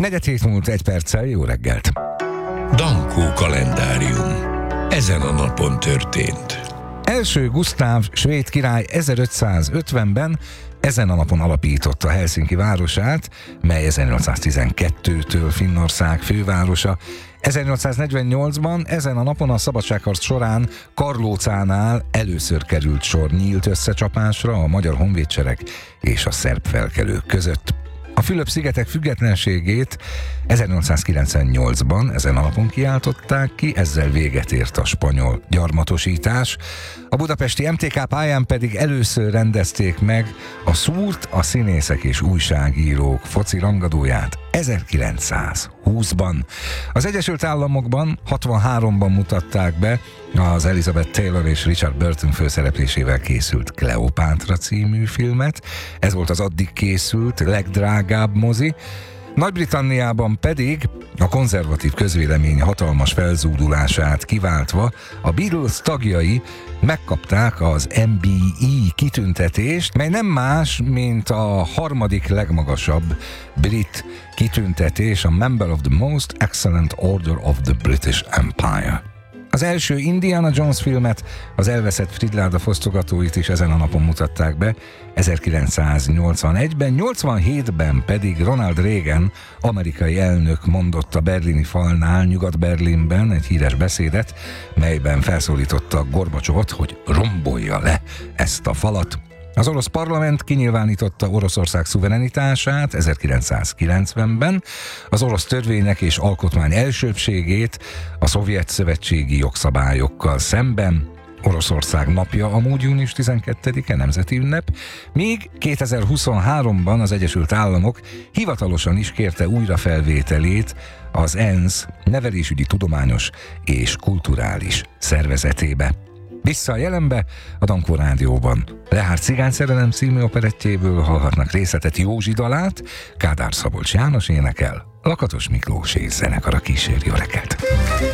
4:07 múlt 1 perccel, jó reggelt! Dankó kalendárium. Ezen a napon történt. Első Gusztáv svéd király 1550-ben ezen a napon alapította Helsinki városát, mely 1812-től Finnország fővárosa. 1848-ban ezen a napon a szabadságharc során Karlócánál először került sor nyílt összecsapásra a magyar honvédsereg és a szerb felkelők között. A Fülöp-szigetek függetlenségét 1898-ban ezen a napon kiáltották ki, ezzel véget ért a spanyol gyarmatosítás. A budapesti MTK pályán pedig először rendezték meg a Szúrt, a színészek és újságírók foci rangadóját 1920-ban. Az Egyesült Államokban 63-ban mutatták be az Elizabeth Taylor és Richard Burton főszereplésével készült Kleopátra című filmet. Ez volt az addig készült legdrágább mozi. Nagy-Britanniában pedig a konzervatív közvélemény hatalmas felzúdulását kiváltva a Beatles tagjai megkapták az MBE kitüntetést, mely nem más, mint a harmadik legmagasabb brit kitüntetés, a Member of the Most Excellent Order of the British Empire. Az első Indiana Jones filmet, az elveszett Fridláda fosztogatóit is ezen a napon mutatták be, 1981-ben, 87-ben pedig Ronald Reagan, amerikai elnök mondott a berlini falnál, Nyugat-Berlinben egy híres beszédet, melyben felszólította Gorbacsovot, hogy rombolja le ezt a falat. Az orosz parlament kinyilvánította Oroszország szuverenitását 1990-ben, az orosz törvények és alkotmány elsőbbségét a szovjet szövetségi jogszabályokkal szemben. Oroszország napja amúgy június 12-e nemzeti ünnep, míg 2023-ban az Egyesült Államok hivatalosan is kérte újrafelvételét az ENSZ nevelésügyi, tudományos és kulturális szervezetébe. Vissza a jelenbe, a Dankó Rádióban Lehár cigányszerelem című operettjéből hallhatnak részletet Józsi dalát, Kádár Szabolcs János énekel, Lakatos Miklós és zenekara kíséri, jó reggelt!